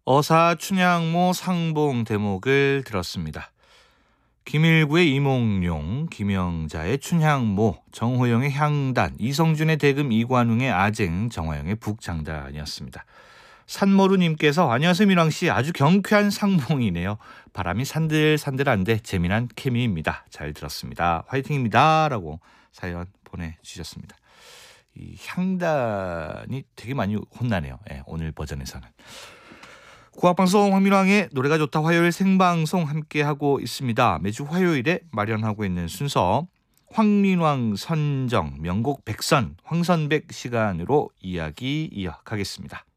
어사 춘향모 상봉 대목을 들었습니다. 김일구의 이몽룡, 김영자의 춘향모, 정호영의 향단, 이성준의 대금, 이관웅의 아쟁, 정화영의 북장단이었습니다. 산모루님께서 안녕하세요 민왕씨, 아주 경쾌한 상봉이네요. 바람이 산들산들한데 재미난 케미입니다. 잘 들었습니다. 화이팅입니다 라고 사연 보내주셨습니다. 이 향단이 되게 많이 혼나네요. 오늘 버전에서는. 국악방송 황민왕의 노래가 좋다 화요일 생방송 함께하고 있습니다. 매주 화요일에 마련하고 있는 순서 황민왕 선정 명곡 백선 황선백 시간으로 이야기 이어가겠습니다.